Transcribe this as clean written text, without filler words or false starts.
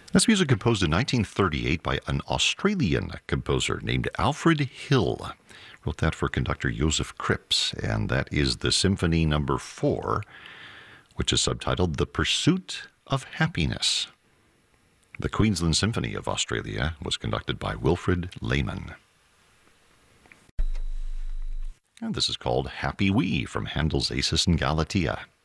This music composed in 1938 by an Australian composer named Alfred Hill. Wrote that for conductor Joseph Cripps, and that is the Symphony Number 4, which is subtitled The Pursuit of Happiness. The Queensland Symphony of Australia was conducted by Wilfred Lehman. And this is called Happy Wee from Handel's Acis and Galatea.